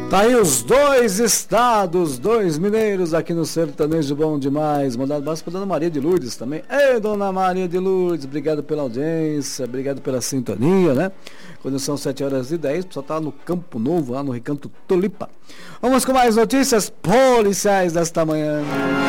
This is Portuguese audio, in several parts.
Tá aí os dois estados, dois mineiros aqui no Sertanejo Bom Demais. Mandado abraço pra Dona Maria de Lourdes também. Ei, Dona Maria de Lourdes, obrigado pela audiência, obrigado pela sintonia, né? Quando são 7h10, o pessoal tá no Campo Novo, lá no Recanto Tulipa. Vamos com mais notícias policiais desta manhã.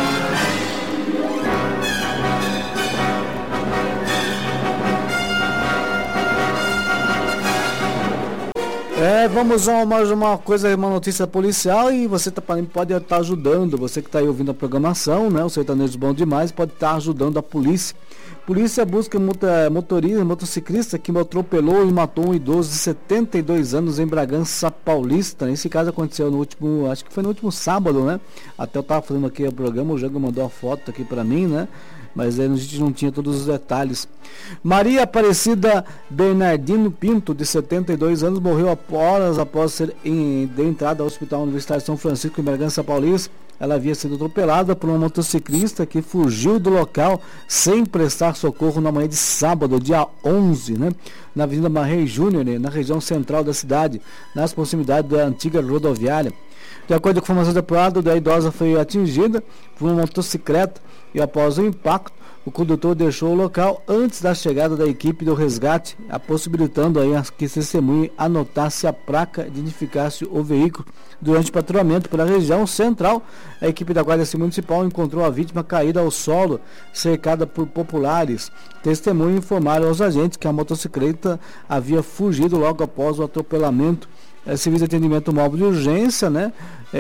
Vamos a mais uma coisa, uma notícia policial, e você pode estar ajudando, você que está aí ouvindo a programação, né? O Sertanejo Bom Demais pode estar ajudando a polícia. Polícia busca motociclista que atropelou e matou um idoso de 72 anos em Bragança Paulista. Esse caso aconteceu acho que foi no último sábado, né? Até eu estava fazendo aqui o programa, o Jango mandou a foto aqui para mim, né? Mas aí a gente não tinha todos os detalhes. Maria Aparecida Bernardino Pinto, de 72 anos, morreu horas após ser entrada ao Hospital Universitário São Francisco, em Bragança Paulista. Ela havia sido atropelada por uma motociclista que fugiu do local sem prestar socorro na manhã de sábado, dia 11, né? Na Avenida Marrei Júnior, né? Na região central da cidade, nas proximidades da antiga rodoviária. De acordo com informações apuradas, a idosa foi atingida por uma motocicleta e, após o impacto, o condutor deixou o local antes da chegada da equipe do resgate, possibilitando aí que a testemunha anotasse a placa, identificasse o veículo. Durante o patrulhamento pela região central, a equipe da Guarda Civil Municipal encontrou a vítima caída ao solo, cercada por populares. Testemunhas informaram aos agentes que a motocicleta havia fugido logo após o atropelamento. Serviço de atendimento móvel de urgência, né?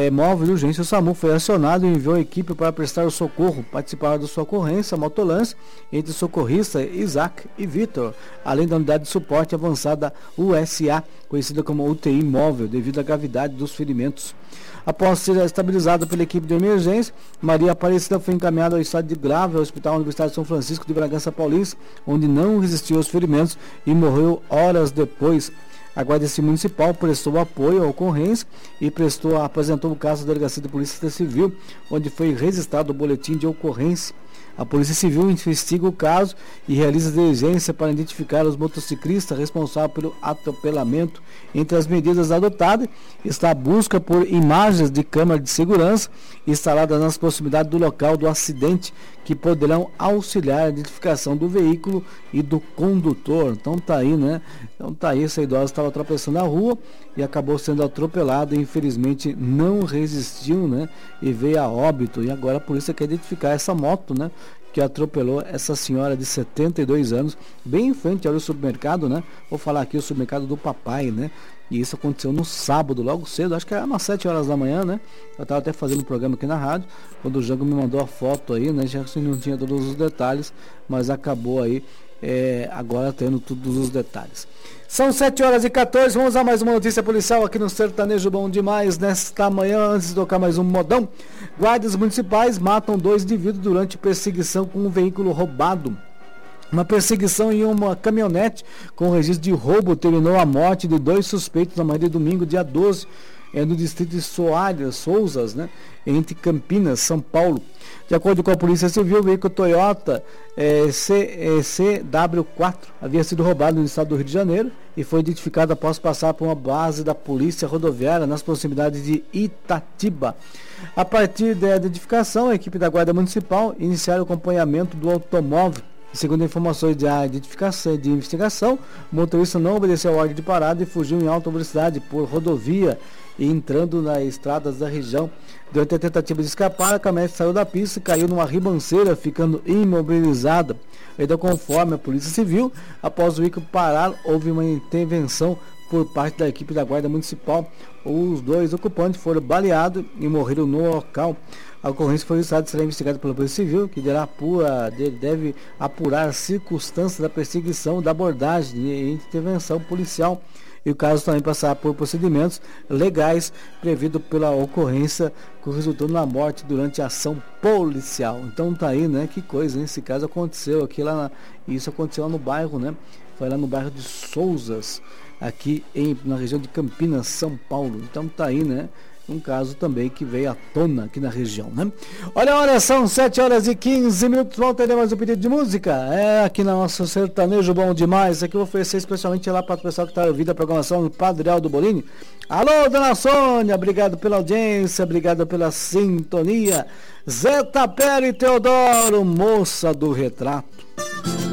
O SAMU foi acionado e enviou a equipe para prestar o socorro. Participaram da sua ocorrência a motolance entre socorrista Isaac e Vitor, além da unidade de suporte avançada USA, conhecida como UTI móvel, devido à gravidade dos ferimentos. Após ser estabilizada pela equipe de emergência, Maria Aparecida foi encaminhada ao estado de grave ao Hospital Universitário de São Francisco de Bragança Paulista, onde não resistiu aos ferimentos e morreu horas depois. A Guarda Civil Municipal prestou apoio à ocorrência e apresentou o caso à Delegacia de Polícia Civil, onde foi registrado o boletim de ocorrência. A Polícia Civil investiga o caso e realiza diligência para identificar os motociclistas responsáveis pelo atropelamento. Entre as medidas adotadas está a busca por imagens de câmera de segurança instaladas nas proximidades do local do acidente, que poderão auxiliar a identificação do veículo e do condutor. Então tá aí, né? Então tá aí, essa idosa estava atravessando a rua e acabou sendo atropelada e infelizmente não resistiu, né? E veio a óbito. E agora a polícia quer identificar essa moto, né? Que atropelou essa senhora de 72 anos, bem em frente ao supermercado, né? Vou falar aqui o supermercado do papai, né? E isso aconteceu no sábado, logo cedo, acho que era umas 7 horas da manhã, né? Eu estava até fazendo um programa aqui na rádio, quando o Jango me mandou a foto aí, né? Já não tinha todos os detalhes, mas acabou aí, agora tendo todos os detalhes. São 7h14, vamos a mais uma notícia policial aqui no Sertanejo Bom Demais, nesta manhã, antes de tocar mais um modão. Guardas municipais matam 2 indivíduos durante perseguição com um veículo roubado. Uma perseguição em uma caminhonete com registro de roubo terminou a morte de 2 suspeitos na manhã de domingo, dia 12, no distrito de Souzas, né, entre Campinas, São Paulo. De acordo com a Polícia Civil, o veículo Toyota CW4 havia sido roubado no estado do Rio de Janeiro e foi identificado após passar por uma base da Polícia Rodoviária nas proximidades de Itatiba. A partir da identificação, a equipe da Guarda Municipal iniciaram o acompanhamento do automóvel. Segundo informações de investigação, o motorista não obedeceu a ordem de parada e fugiu em alta velocidade por rodovia e entrando nas estradas da região. Durante a tentativa de escapar, a caminhonete saiu da pista e caiu numa ribanceira, ficando imobilizada. Ainda conforme a Polícia Civil, após o veículo parar, houve uma intervenção por parte da equipe da Guarda Municipal. Os 2 ocupantes foram baleados e morreram no local. A ocorrência foi registrada e será investigada pela Polícia Civil, que deve apurar as circunstâncias da perseguição, da abordagem e intervenção policial. E o caso também passará por procedimentos legais previsto pela ocorrência que resultou na morte durante a ação policial. Então tá aí, né? Que coisa, hein? Esse caso aconteceu aqui isso aconteceu lá no bairro, né? Foi lá no bairro de Souzas, aqui na região de Campinas, São Paulo. Então tá aí, né? um caso também que veio à tona aqui na região, né? Olha, são 7h15, vamos ter mais um pedido de música? Aqui na nossa Sertanejo Bom Demais, aqui eu vou oferecer especialmente lá para o pessoal que está ouvindo a programação do Padre Aldo Bolini. Alô, dona Sônia, obrigado pela audiência, obrigado pela sintonia. Zé Tapera e Teodoro, moça do retrato.